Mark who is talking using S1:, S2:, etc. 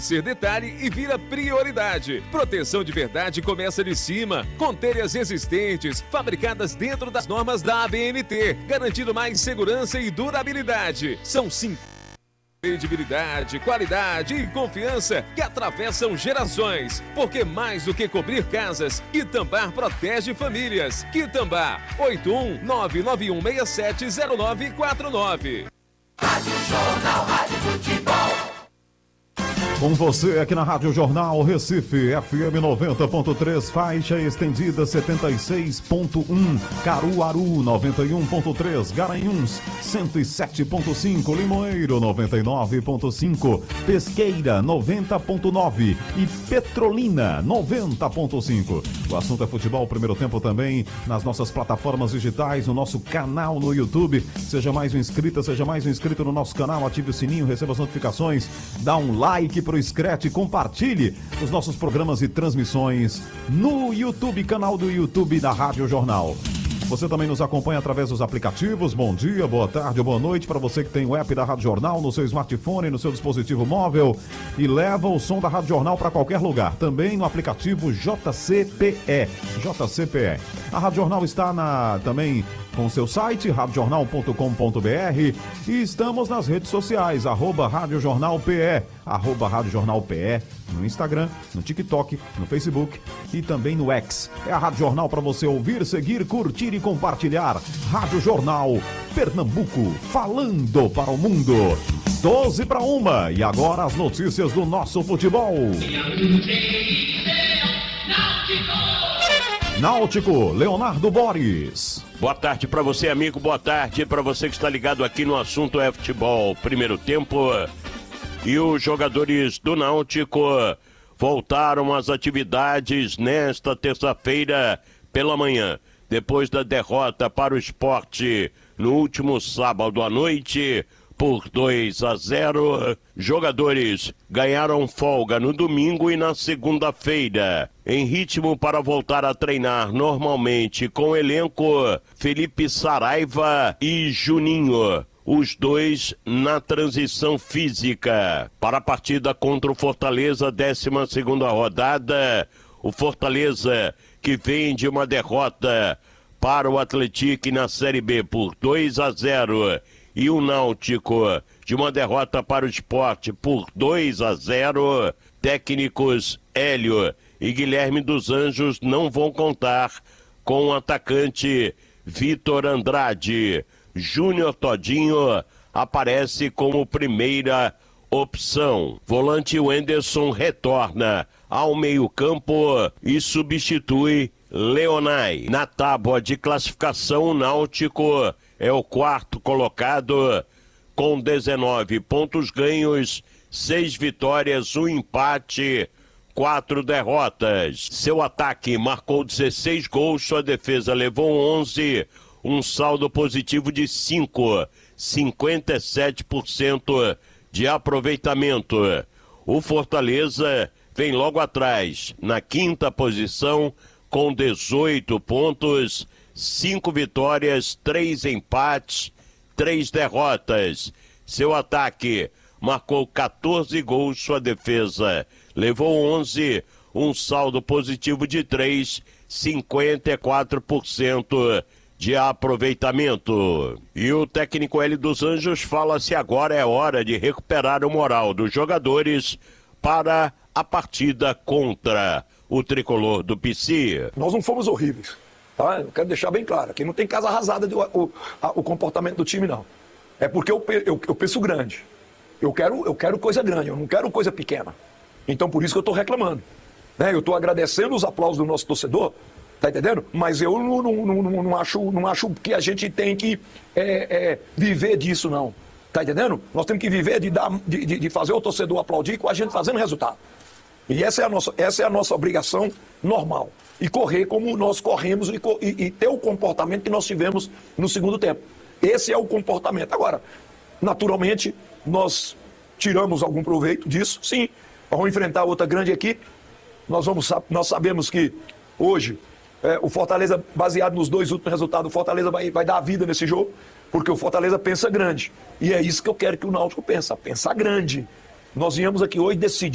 S1: Ser detalhe e vira prioridade. Proteção de verdade começa de cima, com telhas resistentes, fabricadas dentro das normas da ABNT, garantindo mais segurança e durabilidade. São 5 credibilidade, qualidade e confiança que atravessam gerações. Porque mais do que cobrir casas, Itambá protege famílias. Itambá, 81991670949.
S2: Rádio Jornal, Rádio Futebol.
S3: Com você aqui na Rádio Jornal Recife, FM 90.3, faixa estendida 76.1, Caruaru 91.3, Garanhuns 107.5, Limoeiro 99.5, Pesqueira 90.9 e Petrolina 90.5. O assunto é futebol, primeiro tempo também nas nossas plataformas digitais, no nosso canal no YouTube. Seja mais um inscrito no nosso canal, ative o sininho, receba as notificações, dá um like pro Screte, compartilhe os nossos programas e transmissões no YouTube, canal do YouTube da Rádio Jornal. Você também nos acompanha através dos aplicativos. Bom dia, boa tarde ou boa noite para você que tem o app da Rádio Jornal no seu smartphone, no seu dispositivo móvel e leva o som da Rádio Jornal para qualquer lugar. Também no aplicativo JCPE. A Rádio Jornal está também com seu site, radiojornal.com.br, e estamos nas redes sociais, @RádioJornalPE, @RádioJornalPE, no Instagram, no TikTok, no Facebook e também no X. É a Rádio Jornal para você ouvir, seguir, curtir e compartilhar. Rádio Jornal, Pernambuco, falando para o mundo. 12:01, e agora as notícias do nosso futebol. Náutico, Leonardo Boris.
S4: Boa tarde para você, amigo. Boa tarde para você que está ligado aqui no assunto é futebol. Primeiro tempo e os jogadores do Náutico voltaram às atividades nesta terça-feira pela manhã. Depois da derrota para o Sport no último sábado à noite por 2-0, jogadores ganharam folga no domingo e na segunda-feira. Em ritmo para voltar a treinar normalmente com o elenco, Felipe Saraiva e Juninho, os dois na transição física. Para a partida contra o Fortaleza, 12ª rodada, o Fortaleza, que vem de uma derrota para o Atlético na Série B por 2-0, e o Náutico de uma derrota para o Sport por 2-0, técnicos Hélio e Guilherme dos Anjos não vão contar com o atacante Vitor Andrade. Júnior Todinho aparece como primeira opção. Volante Wenderson retorna ao meio-campo e substitui Leonai. Na tábua de classificação, o Náutico é o quarto colocado com 19 pontos ganhos, 6 vitórias, 1 empate, 4 derrotas. Seu ataque marcou 16 gols, sua defesa levou 11, um saldo positivo de 5, 57% de aproveitamento. O Fortaleza vem logo atrás, na quinta posição, com 18 pontos, 5 vitórias, 3 empates, 3 derrotas. Seu ataque marcou 14 gols, sua defesa levou 11, um saldo positivo de 3, 54% de aproveitamento. E o técnico Hélio dos Anjos fala se agora é hora de recuperar o moral dos jogadores para a partida contra o tricolor do PC.
S5: Nós não fomos horríveis, tá? Eu quero deixar bem claro, aqui não tem casa arrasada o comportamento do time, não. É porque eu penso grande. Eu quero coisa grande, eu não quero coisa pequena. Então por isso que eu estou reclamando. Né? Eu estou agradecendo os aplausos do nosso torcedor, tá entendendo? Mas eu não acho que a gente tem que viver disso, não. Tá entendendo? Nós temos que viver de fazer o torcedor aplaudir com a gente fazendo resultado. E essa é a nossa obrigação normal. E correr como nós corremos e ter o comportamento que nós tivemos no segundo tempo. Esse é o comportamento. Agora, naturalmente, nós tiramos algum proveito disso, sim. Vamos enfrentar outra grande equipe. Nós sabemos que hoje, o Fortaleza, baseado nos 2 últimos resultados, o Fortaleza vai dar a vida nesse jogo, porque o Fortaleza pensa grande. E é isso que eu quero que o Náutico pensa grande. Nós viemos aqui hoje decidir